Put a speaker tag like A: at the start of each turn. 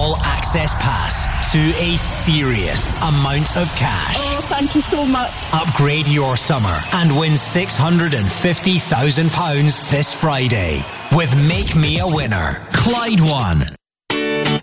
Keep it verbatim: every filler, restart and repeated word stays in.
A: all-access pass to a serious amount of cash.
B: Oh, thank you so much.
A: Upgrade your summer and win six hundred fifty thousand pounds this Friday with Make Me a Winner. Clyde One.